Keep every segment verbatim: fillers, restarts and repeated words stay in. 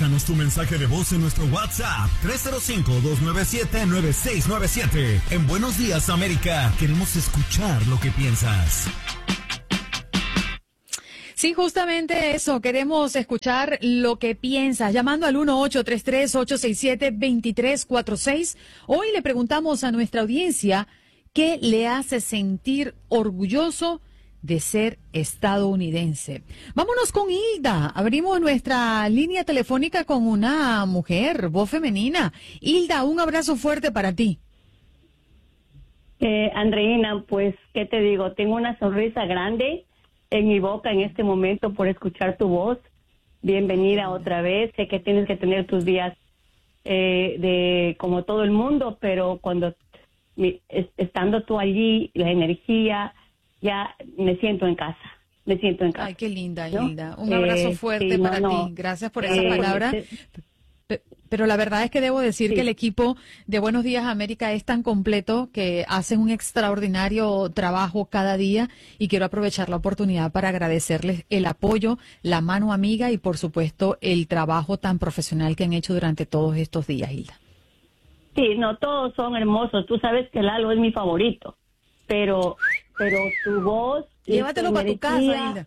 Déjanos tu mensaje de voz en nuestro WhatsApp tres cero cinco, dos nueve siete, nueve seis nueve siete. En Buenos Días, América, queremos escuchar lo que piensas. Sí, justamente eso, queremos escuchar lo que piensas, llamando al uno ocho tres tres, ocho seis siete, dos tres cuatro seis. Hoy le preguntamos a nuestra audiencia qué le hace sentir orgulloso de ser estadounidense. Vámonos con Hilda. Abrimos nuestra línea telefónica con una mujer, voz femenina. Hilda, un abrazo fuerte para ti. Eh, Andreina, pues, ¿qué te digo? Tengo una sonrisa grande en mi boca en este momento por escuchar tu voz. Bienvenida otra vez. Sé que tienes que tener tus días eh, de como todo el mundo, pero cuando mi, es, estando tú allí, la energía, ya me siento en casa. Me siento en casa. Ay, qué linda, ¿no? Hilda. Un abrazo eh, fuerte sí, para no, ti. no. Gracias por esa eh, palabra. eh, Pero la verdad es que debo decir sí. que el equipo de Buenos Días América es tan completo que hacen un extraordinario trabajo cada día y quiero aprovechar la oportunidad para agradecerles el apoyo, la mano amiga y por supuesto el trabajo tan profesional que han hecho durante todos estos días, Hilda. Sí, no, todos son hermosos. Tú sabes que Lalo es mi favorito, pero, pero tu voz... Llévatelo para tu casa, Hilda.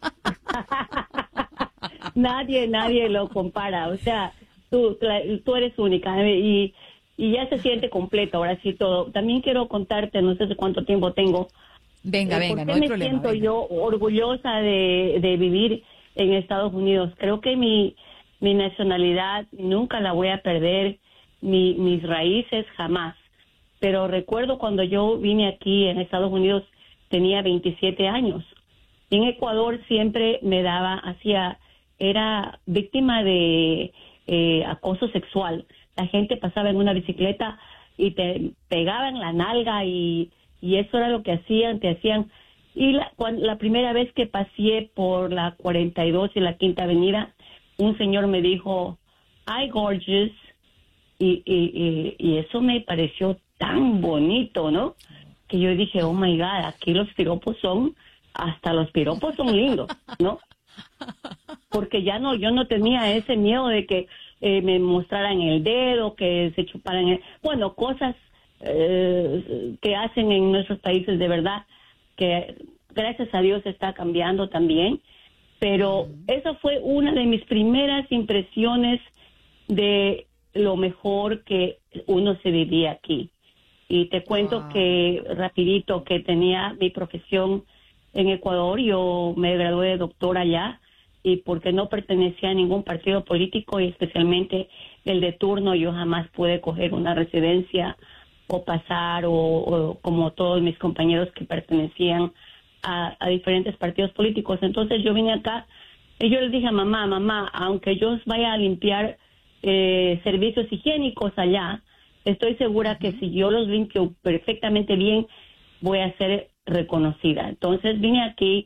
nadie, nadie lo compara. O sea, tú, tú eres única y, y ya se siente completo. Ahora sí todo. También quiero contarte, no sé hace cuánto tiempo tengo. Venga, eh, venga, ¿por qué no hay me problema. siento venga. yo orgullosa de, de vivir en Estados Unidos? Creo que mi, mi nacionalidad nunca la voy a perder, mi, mis raíces jamás. Pero recuerdo cuando yo vine aquí en Estados Unidos, tenía veintisiete años. En Ecuador siempre me daba, hacía, era víctima de eh, acoso sexual. La gente pasaba en una bicicleta y te pegaba en la nalga y, y eso era lo que hacían, te hacían. Y la, cuando, la primera vez que pasé por la cuarenta y dos y la Quinta Avenida, un señor me dijo, "Hi, gorgeous", y, y, y, y eso me pareció tan bonito, ¿no? Que yo dije, oh my God, aquí los piropos son, hasta los piropos son lindos, ¿no? Porque ya no, yo no tenía ese miedo de que eh, me mostraran el dedo, que se chuparan, el, bueno, cosas eh, que hacen en nuestros países de verdad, que gracias a Dios está cambiando también, pero esa fue una de mis primeras impresiones de lo mejor que uno se vivía aquí. Y te cuento Wow. que, rapidito, que tenía mi profesión en Ecuador, yo me gradué de doctora allá, y porque no pertenecía a ningún partido político, y especialmente el de turno, yo jamás pude coger una residencia o pasar, o, o como todos mis compañeros que pertenecían a, a diferentes partidos políticos. Entonces yo vine acá, y yo les dije a mamá, mamá, aunque yo vaya a limpiar eh, servicios higiénicos allá, estoy segura que si yo los limpio perfectamente bien, voy a ser reconocida. Entonces vine aquí,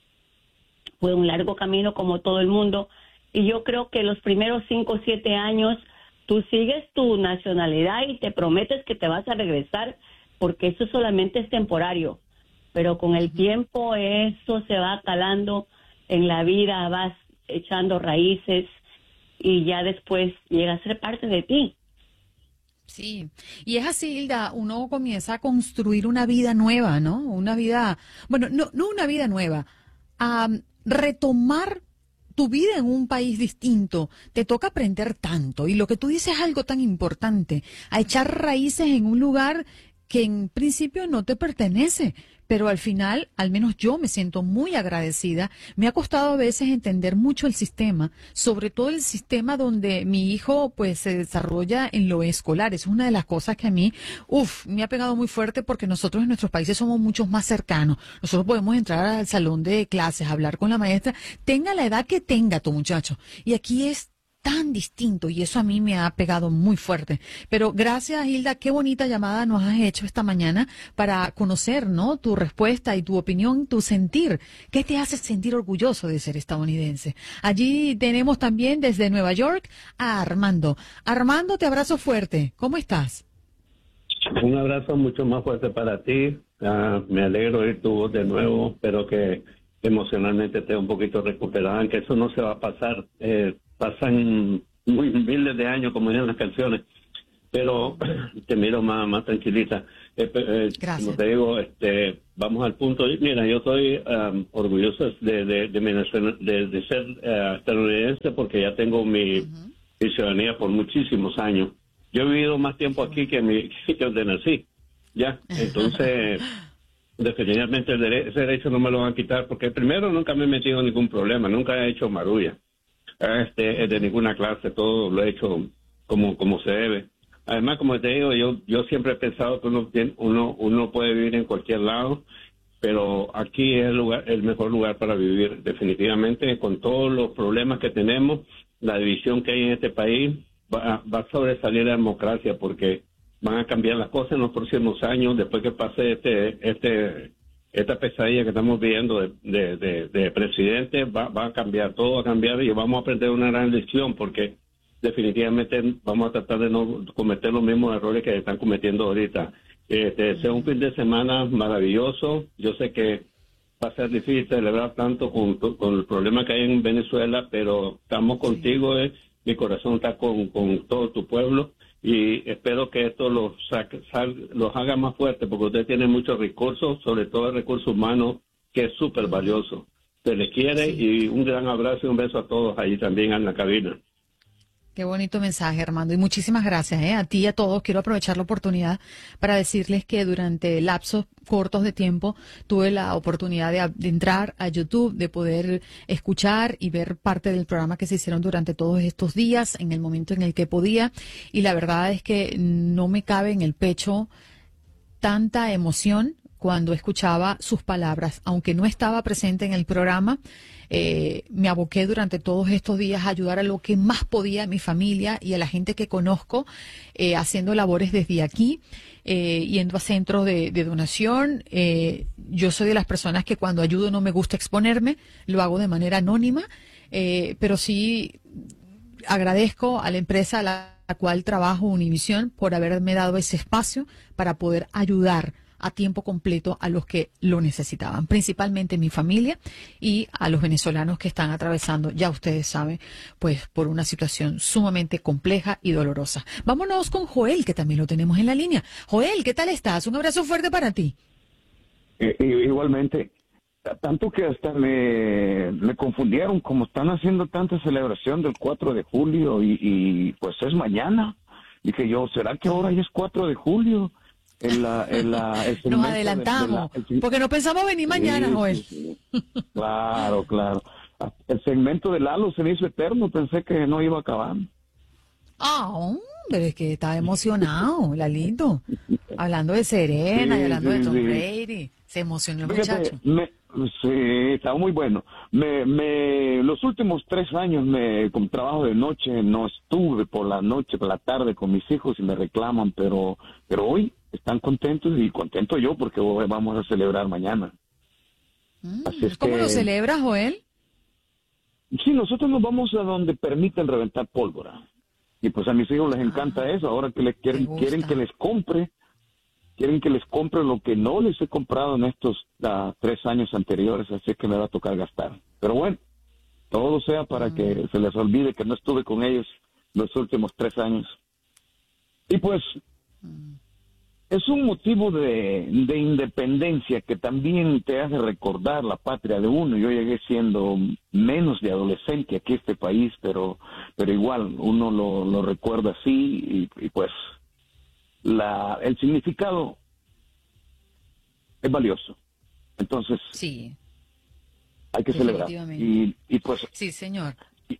fue un largo camino como todo el mundo, y yo creo que los primeros cinco o siete años tú sigues tu nacionalidad y te prometes que te vas a regresar, porque eso solamente es temporario, pero con el tiempo eso se va calando en la vida, vas echando raíces y ya después llega a ser parte de ti. Sí, y es así, Hilda, uno comienza a construir una vida nueva, ¿no? Una vida, bueno, no, no una vida nueva, a retomar tu vida en un país distinto. Te toca aprender tanto, y lo que tú dices es algo tan importante, a echar raíces en un lugar que en principio no te pertenece, pero al final, al menos yo me siento muy agradecida. Me ha costado a veces entender mucho el sistema, sobre todo el sistema donde mi hijo pues se desarrolla en lo escolar. Esa es una de las cosas que a mí, uff, me ha pegado muy fuerte, porque nosotros en nuestros países somos muchos más cercanos. Nosotros podemos entrar al salón de clases, hablar con la maestra, tenga la edad que tenga tu muchacho. Y aquí es tan distinto, y eso a mí me ha pegado muy fuerte. Pero gracias, Hilda, qué bonita llamada nos has hecho esta mañana para conocer, ¿no?, tu respuesta y tu opinión, tu sentir. ¿Qué te hace sentir orgulloso de ser estadounidense? Allí tenemos también desde Nueva York a Armando. Armando, te abrazo fuerte. ¿Cómo estás? Un abrazo mucho más fuerte para ti. Uh, me alegro de oír tu voz de nuevo. Espero que emocionalmente esté un poquito recuperada, aunque eso no se va a pasar. Eh, pasan muy miles de años, como dicen las canciones, pero te miro más, más tranquilita. Eh, eh, Gracias. Como te digo, este, vamos al punto. Mira, yo estoy um, orgulloso de, de, de, mi nacional- de, de ser uh, estadounidense porque ya tengo mi, Ujú. mi ciudadanía por muchísimos años. Yo he vivido más tiempo aquí que, mi, que donde nací, ¿ya? Entonces, definitivamente el dere- ese derecho no me lo van a quitar porque primero nunca me he metido en ningún problema, nunca he hecho marulla este, de ninguna clase, todo lo he hecho como, como se debe. Además, como te digo, yo yo siempre he pensado que uno tiene- uno uno puede vivir en cualquier lado, pero aquí es el lugar, el mejor lugar para vivir, definitivamente, con todos los problemas que tenemos, la división que hay en este país, va, a- va a sobresalir la democracia porque van a cambiar las cosas en los próximos años, después que pase este este esta pesadilla que estamos viviendo de, de, de, de presidente, va, va a cambiar, todo va a cambiar y vamos a aprender una gran lección porque definitivamente vamos a tratar de no cometer los mismos errores que están cometiendo ahorita. Este, sea un fin de semana maravilloso. Yo sé que va a ser difícil celebrar tanto con, con el problema que hay en Venezuela, pero estamos contigo. Eh. Mi corazón está con, con todo tu pueblo y espero que esto los, saque, sal, los haga más fuertes porque usted tiene muchos recursos, sobre todo el recurso humano, que es súper valioso. Se les quiere Sí. y un gran abrazo y un beso a todos ahí también en la cabina. Qué bonito mensaje, Armando. Y muchísimas gracias ¿eh? a ti y a todos. Quiero aprovechar la oportunidad para decirles que durante lapsos cortos de tiempo tuve la oportunidad de, de entrar a YouTube, de poder escuchar y ver parte del programa que se hicieron durante todos estos días, en el momento en el que podía. Y la verdad es que no me cabe en el pecho tanta emoción cuando escuchaba sus palabras. Aunque no estaba presente en el programa, eh, me aboqué durante todos estos días a ayudar a lo que más podía a mi familia y a la gente que conozco, eh, haciendo labores desde aquí, eh, yendo a centros de, de donación. Eh, yo soy de las personas que cuando ayudo no me gusta exponerme, lo hago de manera anónima, eh, pero sí agradezco a la empresa a la la cual trabajo, Univisión, por haberme dado ese espacio para poder ayudar a tiempo completo a los que lo necesitaban, principalmente mi familia y a los venezolanos que están atravesando, ya ustedes saben, pues por una situación sumamente compleja y dolorosa. Vámonos con Joel, que también lo tenemos en la línea. Joel, ¿qué tal estás? Un abrazo fuerte para ti. Eh, igualmente, tanto que hasta me, me confundieron, como están haciendo tanta celebración del cuatro de julio y, y pues es mañana. Dije yo, ¿será que ahora ya es cuatro de julio? En la, en la, el Nos adelantamos, de, de la, el, porque no pensamos venir mañana, sí, Joel. Sí, sí. Claro, claro. El segmento de Lalo se me hizo eterno, pensé que no iba a acabar. Ah, pero es que estaba emocionado, Lalito. Hablando de Serena Sí, y hablando sí, de Tom sí. Brady. Se emocionó el Fíjate, muchacho. me, sí, estaba muy bueno. Me, me, los últimos tres años me, con trabajo de noche, no estuve por la noche, por la tarde con mis hijos y me reclaman, pero, pero hoy están contentos y contento yo porque hoy vamos a celebrar mañana. Mm, Así es ¿Cómo que- lo celebras, Joel? Sí, nosotros nos vamos a donde permiten reventar pólvora. Y pues a mis hijos les encanta eso. Ahora que les quieren, Me gusta. quieren que les compre, quieren que les compre lo que no les he comprado en estos uh, tres años anteriores, así es que me va a tocar gastar. Pero bueno, todo sea para Mm. que se les olvide que no estuve con ellos los últimos tres años. Y pues Mm. es un motivo de, de independencia que también te hace recordar la patria de uno. Yo llegué siendo menos de adolescente aquí a este país, pero, pero igual uno lo, lo recuerda así y, y pues la, el significado es valioso. Entonces Sí, hay que celebrar. definitivamente. Y, y pues sí, señor.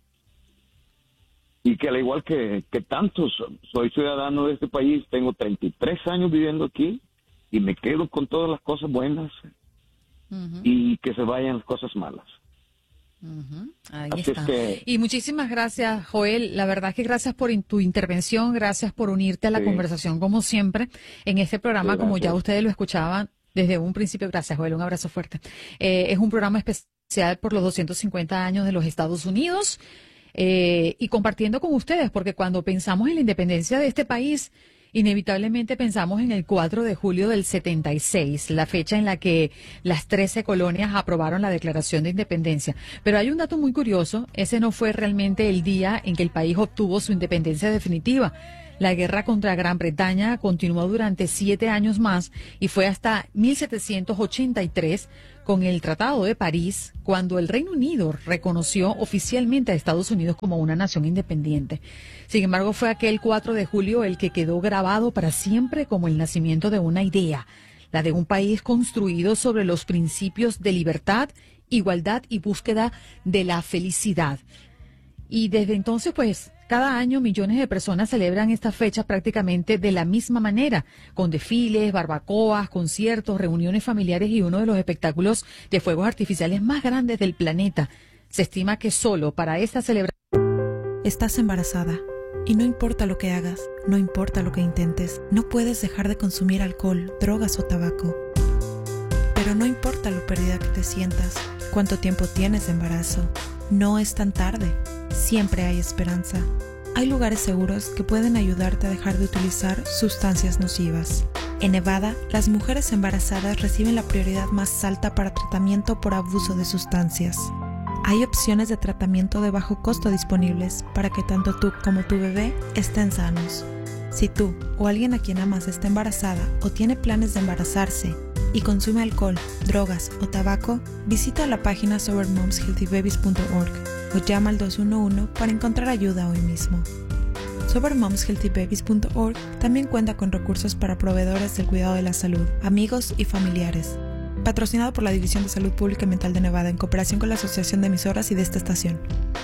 y que al igual que, que tantos, soy ciudadano de este país, tengo treinta y tres años viviendo aquí y me quedo con todas las cosas buenas Ujú, y que se vayan las cosas malas. ujú. Ahí Así es está. que- Y muchísimas gracias, Joel. La verdad que gracias por in- tu intervención, gracias por unirte a la Sí. conversación como siempre en este programa, Sí, como ya gracias. ustedes lo escuchaban desde un principio. Gracias, Joel. Un abrazo fuerte. Eh, es un programa especial por los doscientos cincuenta años de los Estados Unidos. Eh, y compartiendo con ustedes, porque cuando pensamos en la independencia de este país, inevitablemente pensamos en el cuatro de julio del setenta y seis, la fecha en la que las trece colonias aprobaron la Declaración de Independencia. Pero hay un dato muy curioso, ese no fue realmente el día en que el país obtuvo su independencia definitiva. La guerra contra Gran Bretaña continuó durante siete años más y fue hasta mil setecientos ochenta y tres con el Tratado de París, cuando el Reino Unido reconoció oficialmente a Estados Unidos como una nación independiente. Sin embargo, fue aquel cuatro de julio el que quedó grabado para siempre como el nacimiento de una idea, la de un país construido sobre los principios de libertad, igualdad y búsqueda de la felicidad. Y desde entonces, pues, cada año millones de personas celebran esta fecha prácticamente de la misma manera, con desfiles, barbacoas, conciertos, reuniones familiares y uno de los espectáculos de fuegos artificiales más grandes del planeta. Se estima que solo para esta celebración... Estás embarazada y no importa lo que hagas, no importa lo que intentes, no puedes dejar de consumir alcohol, drogas o tabaco. Pero no importa lo perdida que te sientas, cuánto tiempo tienes de embarazo, no es tan tarde. Siempre hay esperanza. Hay lugares seguros que pueden ayudarte a dejar de utilizar sustancias nocivas. En Nevada, las mujeres embarazadas reciben la prioridad más alta para tratamiento por abuso de sustancias. Hay opciones de tratamiento de bajo costo disponibles para que tanto tú como tu bebé estén sanos. Si tú o alguien a quien amas está embarazada o tiene planes de embarazarse y consume alcohol, drogas o tabaco, visita la página sober moms healthy babies punto org o llama al dos uno uno para encontrar ayuda hoy mismo. sober moms healthy babies punto org también cuenta con recursos para proveedores del cuidado de la salud, amigos y familiares. Patrocinado por la División de Salud Pública y Mental de Nevada en cooperación con la Asociación de Emisoras y de esta estación.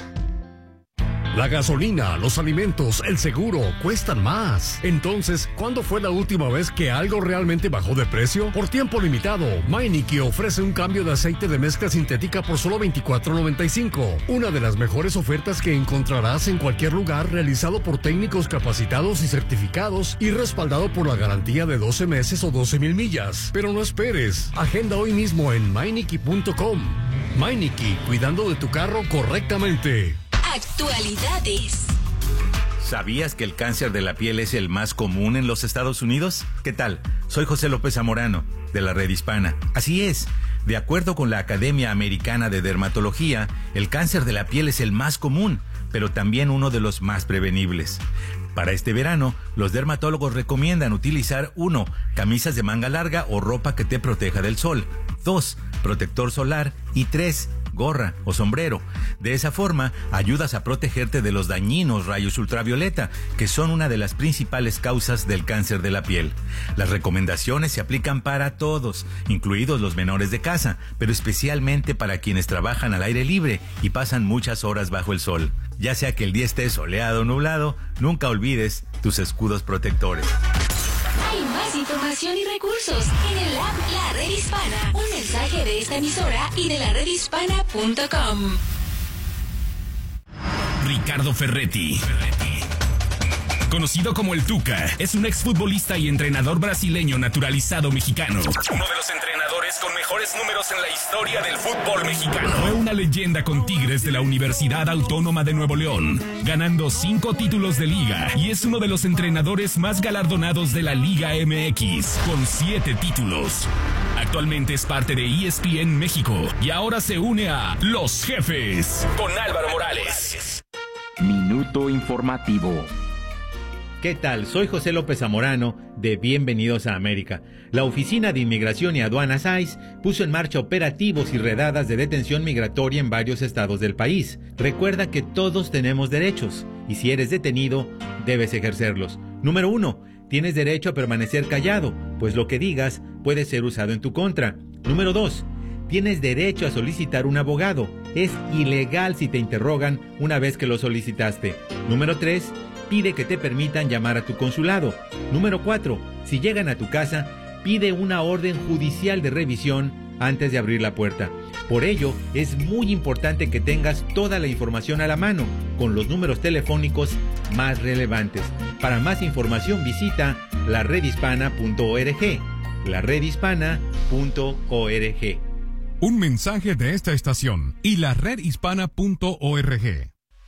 La gasolina, los alimentos, el seguro cuestan más. Entonces, ¿cuándo fue la última vez que algo realmente bajó de precio? Por tiempo limitado, Meineke ofrece un cambio de aceite de mezcla sintética por solo veinticuatro noventa y cinco. Una de las mejores ofertas que encontrarás en cualquier lugar, realizado por técnicos capacitados y certificados y respaldado por la garantía de doce meses o doce mil millas. Pero no esperes, agenda hoy mismo en meineke punto com. Meineke, cuidando de tu carro correctamente. Actualidades. ¿Sabías que el cáncer de la piel es el más común en los Estados Unidos? ¿Qué tal? Soy José López Zamorano, de la Red Hispana. Así es. De acuerdo con la Academia Americana de Dermatología, el cáncer de la piel es el más común, pero también uno de los más prevenibles. Para este verano, los dermatólogos recomiendan utilizar uno, camisas de manga larga o ropa que te proteja del sol. dos, protector solar. Y tres, gorra o sombrero. De esa forma, ayudas a protegerte de los dañinos rayos ultravioleta, que son una de las principales causas del cáncer de la piel. Las recomendaciones se aplican para todos, incluidos los menores de casa, pero especialmente para quienes trabajan al aire libre y pasan muchas horas bajo el sol. Ya sea que el día esté soleado o nublado, nunca olvides tus escudos protectores. Hay más información y recursos en el app La Red Hispana. Un mensaje de esta emisora y de la red hispana punto com. Ricardo Ferretti, conocido como el Tuca, es un exfutbolista y entrenador brasileño naturalizado mexicano. Uno de los entrenadores con mejores números en la historia del fútbol mexicano. Fue una leyenda con Tigres de la Universidad Autónoma de Nuevo León, ganando cinco títulos de liga, y es uno de los entrenadores más galardonados de la Liga M X, con siete títulos. Actualmente es parte de E S P N México y ahora se une a Los Jefes con Álvaro Morales. Minuto informativo. ¿Qué tal? Soy José López Zamorano de Bienvenidos a América. La Oficina de Inmigración y Aduanas I C E puso en marcha operativos y redadas de detención migratoria en varios estados del país. Recuerda que todos tenemos derechos y si eres detenido, debes ejercerlos. Número uno, tienes derecho a permanecer callado, pues lo que digas puede ser usado en tu contra. Número dos, tienes derecho a solicitar un abogado. Es ilegal si te interrogan una vez que lo solicitaste. Número tres, pide que te permitan llamar a tu consulado. Número cuatro, si llegan a tu casa, pide una orden judicial de revisión antes de abrir la puerta. Por ello, es muy importante que tengas toda la información a la mano, con los números telefónicos más relevantes. Para más información visita la red hispana punto org. la red hispana punto org. Un mensaje de esta estación y la red hispana punto org.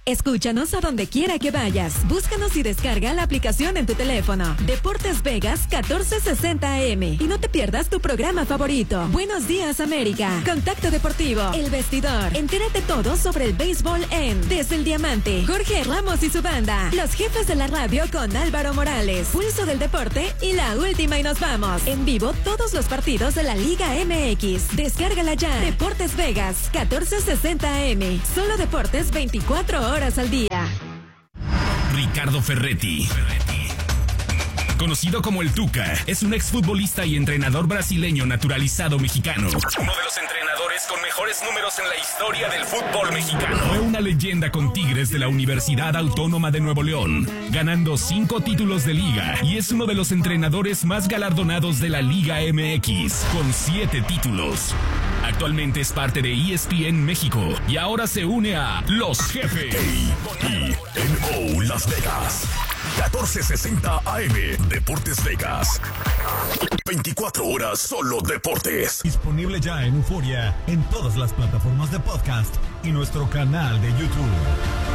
Escúchanos a donde quiera que vayas. Búscanos y descarga la aplicación en tu teléfono. Deportes Vegas catorce sesenta A M. Y no te pierdas tu programa favorito. Buenos días, América. Contacto Deportivo. El Vestidor. Entérate todo sobre el béisbol en Desde el Diamante. Jorge Ramos y su banda. Los Jefes de la Radio con Álvaro Morales. Pulso del Deporte y La Última y nos vamos. En vivo todos los partidos de la Liga M X. Descárgala ya. Deportes Vegas catorce sesenta A M. Solo deportes veinticuatro horas. horas al día. Ricardo Ferretti, conocido como el Tuca, es un exfutbolista y entrenador brasileño naturalizado mexicano. Uno de los entrenadores con mejores números en la historia del fútbol mexicano. Fue una leyenda con Tigres de la Universidad Autónoma de Nuevo León, ganando cinco títulos de liga, y es uno de los entrenadores más galardonados de la Liga M X, con siete títulos. Actualmente es parte de E S P N México y ahora se une a Los Jefes. A E N O Las Vegas. catorce sesenta A M. Deportes Vegas. veinticuatro horas solo deportes. Disponible ya en Euforia, en todas las plataformas de podcast y nuestro canal de YouTube.